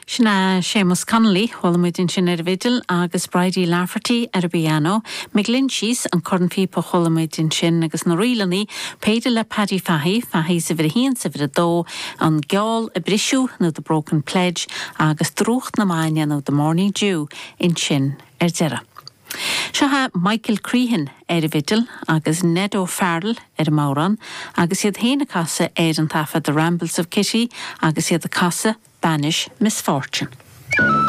Sinna Seamus Connolly, Holomuidin sin vidal agus Bridie Lafferty Arabiano, Miglinchis an Cornfee po Holomuidin sin agus na Rilani, Peidel le Paddy Fahy sa Virheen sa Vido, an Gjall a Brishu no the Broken Pledge, agus Drocht na Mania no the Morning Dew in Chin Zera. Seha Michael Crehan vidal agus Ned O'Farrell Mauran, agus iad héna casa an tafa the Rambles of Kitty, agus iad the casa Banish Misfortune.